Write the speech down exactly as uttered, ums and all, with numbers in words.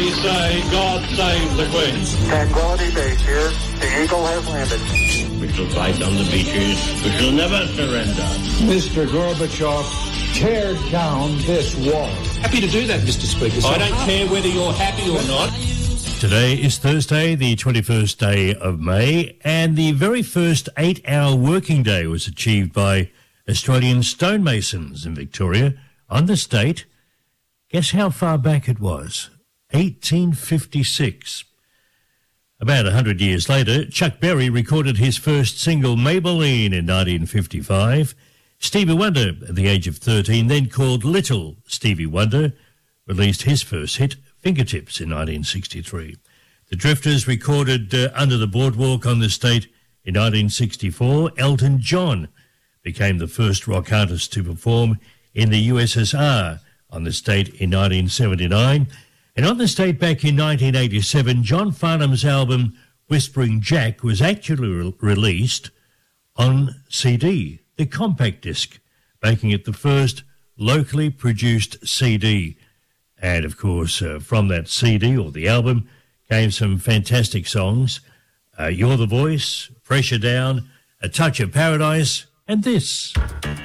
we say, God save the Queen. Tranquility Base here. The Eagle has landed. We shall fight on the beaches. We shall never surrender. Mister Gorbachev, tear down this wall. Happy to do that, Mister Speaker. So I don't care whether you're happy or not. Today is Thursday, the twenty-first day of May, and the very first eight-hour working day was achieved by Australian stonemasons in Victoria on this date. Guess how far back it was? eighteen fifty-six. About a hundred years later, Chuck Berry recorded his first single, Maybelline, in nineteen fifty-five. Stevie Wonder, at the age of thirteen, then called Little Stevie Wonder, released his first hit, Fingertips, in nineteen sixty-three. The Drifters recorded uh, Under the Boardwalk on this date in nineteen sixty-four. Elton John became the first rock artist to perform in the U S S R on this date in nineteen seventy-nine. And on this date back in nineteen eighty-seven, John Farnham's album Whispering Jack was actually re- released on C D, the compact disc, making it the first locally produced C D. And, of course, uh, from that C D or the album came some fantastic songs. Uh, You're the Voice, Pressure Down, A Touch of Paradise, and this.